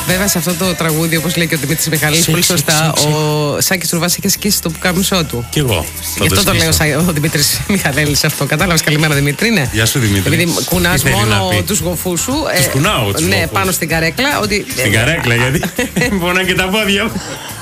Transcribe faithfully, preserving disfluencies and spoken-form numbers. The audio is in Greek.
Βέβαια σε αυτό το τραγούδι, όπως λέει και ο Δημήτρης Μιχαλίδης, πολύ σωστά, ο Σάκης Ρουβάς είχε σκίσει το πουκάμισό του. Κι εγώ. Γι' αυτό το λέω ο Δημήτρης Μιχαλίδης αυτό. Κατάλαβες, καλημέρα Δημήτρη, ναι. Γεια σου Δημήτρη. Επειδή κουνάς μόνο τους γοφούς σου. Τους κουνάω τους ναι, γοφούς. πάνω στην καρέκλα. Ότι... Στην καρέκλα, γιατί πονά και τα πόδια μου.